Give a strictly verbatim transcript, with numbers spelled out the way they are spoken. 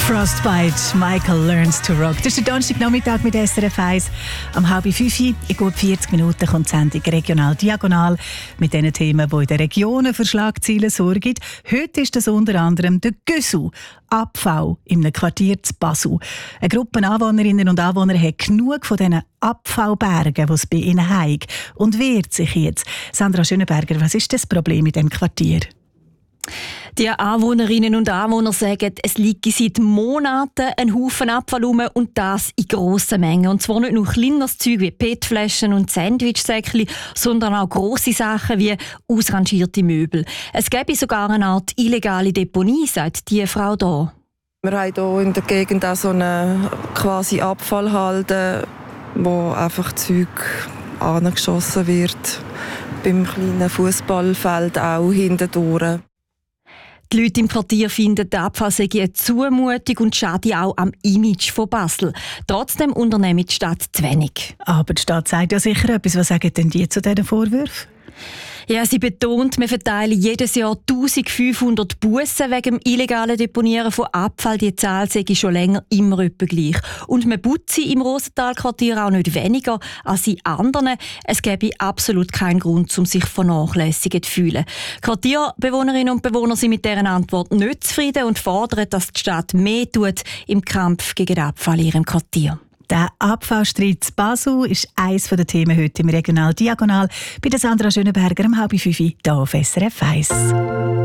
Frostbite, Michael Learns to Rock. Das ist der Donnerstagnachmittag mit S R F eins. Am halb fünf, in gut vierzig Minuten, kommt die Sendung «Regional Diagonal» mit den Themen, die in den Regionen für Schlagzeilen sorgen. Heute ist das unter anderem der Gösu, Abfall in einem Quartier zu Basel. Eine Gruppe Anwohnerinnen und Anwohner hat genug von diesen Abfallbergen, die es bei ihnen haben, und wehrt sich jetzt. Sandra Schönenberger, was ist das Problem in diesem Quartier? Die Anwohnerinnen und Anwohner sagen, es liege seit Monaten ein Haufen Abfall rum und das in grossen Mengen. Und zwar nicht nur kleineres Zeug wie P E T-Flaschen und Sandwichsäckchen, sondern auch grosse Sachen wie ausrangierte Möbel. Es gäbe sogar eine Art illegale Deponie, sagt die Frau hier. Wir haben hier in der Gegend auch so eine quasi Abfallhalde, wo einfach Zeug angeschossen wird. Beim kleinen Fußballfeld auch hintendurch. Die Leute im Quartier finden, der Abfall sei eine Zumutung und schade auch am Image von Basel. Trotzdem unternimmt die Stadt zu wenig. Aber die Stadt sagt ja sicher etwas. Was sagen denn die zu diesen Vorwürfen? Ja, sie betont, wir verteilen jedes Jahr eintausendfünfhundert Bussen wegen dem illegalen Deponieren von Abfall. Die Zahl sei schon länger immer etwa gleich. Und man putze im Rosenthal-Quartier auch nicht weniger als in anderen. Es gäbe absolut keinen Grund, um sich vernachlässigt zu fühlen. Quartierbewohnerinnen und Bewohner sind mit dieser Antwort nicht zufrieden und fordern, dass die Stadt mehr tut im Kampf gegen den Abfall in ihrem Quartier. Der Abfallstreit zu Basel ist eines der Themen heute im Regional Diagonal bei der Sandra Schönenberger am halb fünf hier auf S R F eins.